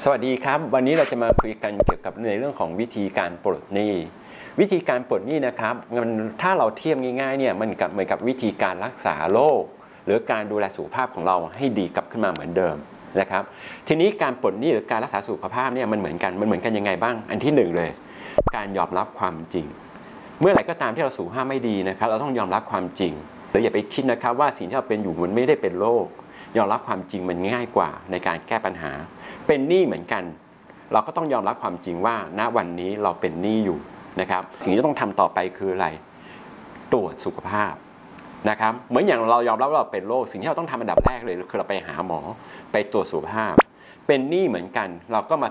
สวัสดีครับวันนี้เราจะมาคุยกันเกี่ยวกับในเรื่องของวิธีการปลดหนี้วิธีการปลดหนี้นะครับถ้าเราเทียบง่ายๆเนี่ยมันเหมือนกับวิธีการรักษาโรคหรือการดูแลสุขภาพของเราให้ดีกลับขึ้นมาเหมือนเดิมนะครับทีนี้การปลดหนี้หรือการรักษาสุขภาพเนี่ยมันเหมือนกันยังไงบ้างอันที่หนึ่งเลยการยอมรับความจริงเมื่อไหร่ก็ตามที่เราสุขภาพไม่ดีนะครับเราต้องยอมรับความจริงหรืออย่าไปคิดนะครับว่าสิ่งที่เราเป็นอยู่มันไม่ได้เป็นโรคยอมรับความจริงมันง่ายกว่าในการแก้ปัญหาเป็นหนี้เหมือนกันเราก็ต้องยอมรับความจริงว่าณวันนี้เราเป็นหนี้อยู่นะครับสิ่งที่ต้องทำต่อไปคืออะไรตรวจสุขภาพนะครับเหมือนอย่างเรายอมรับว่าเราเป็นโรคสิ่งที่เราต้องทำอันดับแรกเลยคือเราไปหาหมอไปตรวจสุขภาพเป็นหนี้เหมือนกันเราก็มา